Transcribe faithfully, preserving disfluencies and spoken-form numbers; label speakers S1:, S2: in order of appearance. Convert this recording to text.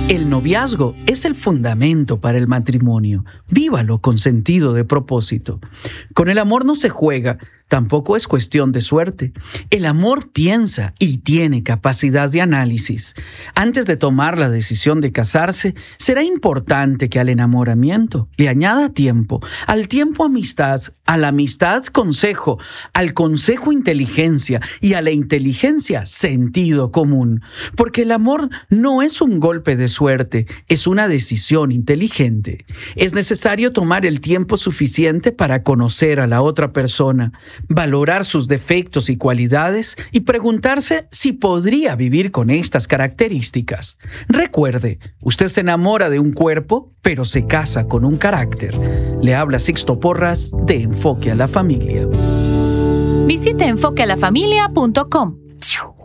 S1: El noviazgo es el fundamento para el matrimonio. Vívalo con sentido de propósito. Con el amor no se juega, tampoco es cuestión de suerte. El amor piensa y tiene capacidad de análisis. Antes de tomar la decisión de casarse, será importante que al enamoramiento le añada tiempo, al tiempo amistad, a la amistad consejo, al consejo inteligencia y a la inteligencia sentido común. Porque el amor no es un golpe de suerte, es una decisión inteligente. Es necesario tomar el tiempo suficiente para conocer a la otra persona, valorar sus defectos y cualidades y preguntarse si podría vivir con estas características. Recuerde, usted se enamora de un cuerpo, pero se casa con un carácter. Le habla Sixto Porras de Enfoque a la Familia.
S2: Visite enfoque a la familia punto com.